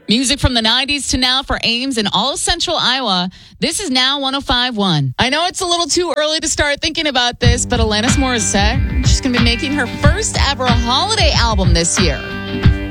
Music from the 90s to now for Ames and all of Central Iowa. This is Now 105.1. I know it's a little too early to start thinking about this, but Alanis Morissette, she's going to be making her first ever holiday album this year.